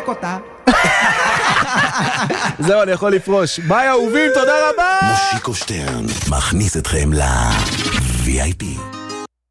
לפרק אותה. זהו, אני יכול לפרוש. ביי אהובים, תודה רבה! מושיקו שטרן מכניס אתכם ל-VIP.